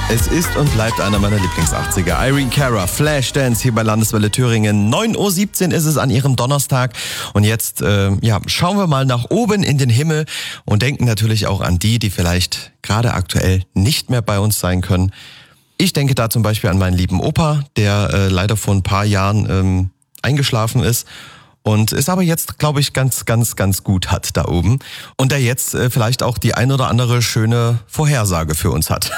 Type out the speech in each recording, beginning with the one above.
Es ist und bleibt einer meiner Lieblings-80er. Irene Cara, Flashdance hier bei Landeswelle Thüringen. 9.17 Uhr ist es an ihrem Donnerstag. Und jetzt schauen wir mal nach oben in den Himmel und denken natürlich auch an die vielleicht gerade aktuell nicht mehr bei uns sein können. Ich denke da zum Beispiel an meinen lieben Opa, der leider vor ein paar Jahren eingeschlafen ist. Und es aber jetzt, glaube ich, ganz gut hat da oben. Und der jetzt vielleicht auch die ein oder andere schöne Vorhersage für uns hat.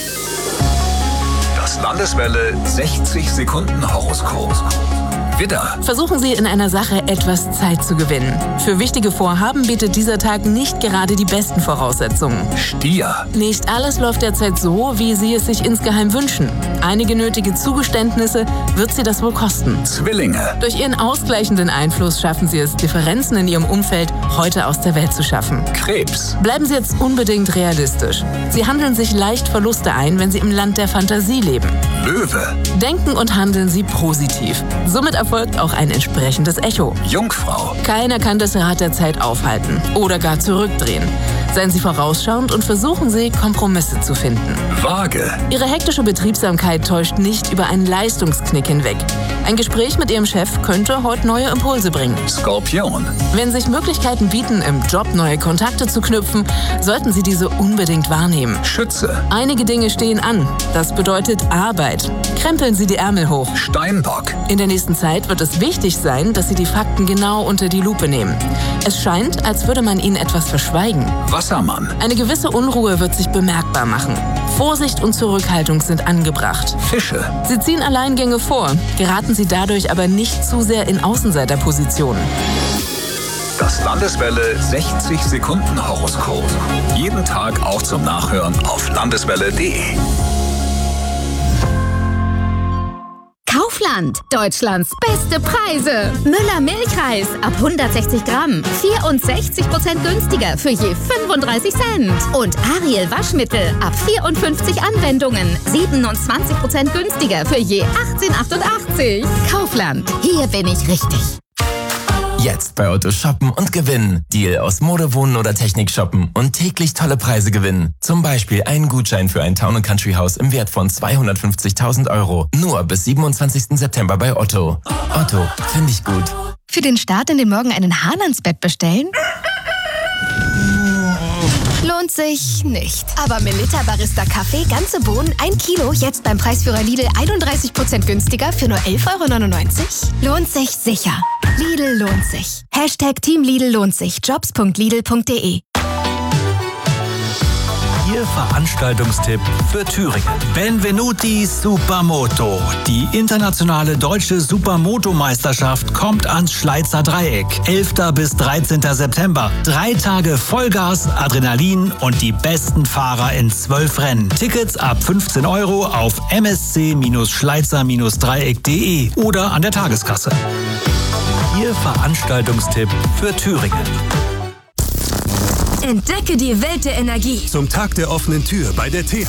Das Landeswelle 60 Sekunden Horoskop. Widder. Versuchen Sie in einer Sache etwas Zeit zu gewinnen. Für wichtige Vorhaben bietet dieser Tag nicht gerade die besten Voraussetzungen. Stier. Nicht alles läuft derzeit so, wie Sie es sich insgeheim wünschen. Einige nötige Zugeständnisse wird Sie das wohl kosten. Zwillinge. Durch Ihren ausgleichenden Einfluss schaffen Sie es, Differenzen in Ihrem Umfeld heute aus der Welt zu schaffen. Krebs. Bleiben Sie jetzt unbedingt realistisch. Sie handeln sich leicht Verluste ein, wenn Sie im Land der Fantasie leben. Löwe. Denken und handeln Sie positiv. Somit erfolgt auch ein entsprechendes Echo. Jungfrau. Keiner kann das Rad der Zeit aufhalten oder gar zurückdrehen. Seien Sie vorausschauend und versuchen Sie, Kompromisse zu finden. Waage. Ihre hektische Betriebsamkeit täuscht nicht über einen Leistungsknick hinweg. Ein Gespräch mit Ihrem Chef könnte heute neue Impulse bringen. Skorpion. Wenn sich Möglichkeiten bieten, im Job neue Kontakte zu knüpfen, sollten Sie diese unbedingt wahrnehmen. Schütze. Einige Dinge stehen an. Das bedeutet Arbeit. Krempeln Sie die Ärmel hoch. Steinbock. In der nächsten Zeit wird es wichtig sein, dass Sie die Fakten genau unter die Lupe nehmen. Es scheint, als würde man Ihnen etwas verschweigen. Wassermann. Eine gewisse Unruhe wird sich bemerkbar machen. Vorsicht und Zurückhaltung sind angebracht. Fische. Sie ziehen Alleingänge vor, geraten Sie dadurch aber nicht zu sehr in Außenseiterpositionen. Das Landeswelle 60 Sekunden Horoskop. Jeden Tag auch zum Nachhören auf landeswelle.de. Kaufland, Deutschlands beste Preise. Müller Milchreis ab 160 Gramm, 64% günstiger für je 35 Cent. Und Ariel Waschmittel ab 54 Anwendungen, 27% günstiger für je 18,88. Kaufland, hier bin ich richtig. Jetzt bei Otto shoppen und gewinnen. Deal aus Mode, Wohnen oder Technik shoppen und täglich tolle Preise gewinnen. Zum Beispiel einen Gutschein für ein Town & Country Haus im Wert von 250.000 €. Nur bis 27. September bei Otto. Otto, finde ich gut. Für den Start in den Morgen einen Hahn ans Bett bestellen? Lohnt sich nicht. Aber Melitta Barista Kaffee, ganze Bohnen, 1 Kilo, jetzt beim Preisführer Lidl 31% günstiger für nur 11,99 €? Lohnt sich sicher. Lidl lohnt sich. Hashtag Team Lidl lohnt sich. Jobs.lidl.de. Ihr Veranstaltungstipp für Thüringen. Benvenuti Supermoto. Die internationale deutsche Supermoto-Meisterschaft kommt ans Schleizer Dreieck. 11. bis 13. September. 3 Tage Vollgas, Adrenalin und die besten Fahrer in 12 Rennen. Tickets ab 15 € auf msc-schleizer-dreieck.de oder an der Tageskasse. Ihr Veranstaltungstipp für Thüringen. Entdecke die Welt der Energie. Zum Tag der offenen Tür bei der TH